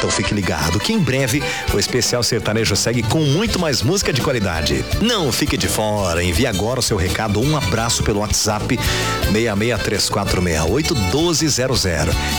Então fique ligado que em breve o Especial Sertanejo segue com muito mais música de qualidade. Não fique de fora, envie agora o seu recado, um abraço pelo WhatsApp 6634681200.